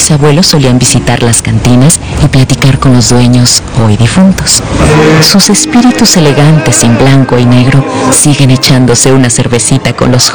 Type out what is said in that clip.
y abuelos solían visitar las cantinas y platicar con los dueños hoy difuntos. Sus espíritus elegantes en blanco y negro siguen echándose una cervecita con los